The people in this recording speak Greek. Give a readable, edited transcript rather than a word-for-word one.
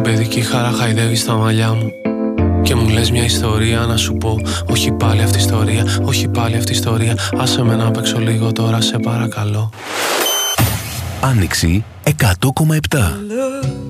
την παιδική χαρά χαϊδεύεις τα μαλλιά μου και μου λες μια ιστορία να σου πω. Όχι πάλι αυτή η ιστορία, όχι πάλι αυτή η ιστορία. Άσε με να παίξω λίγο τώρα, σε παρακαλώ. Άνοιξη 100,7.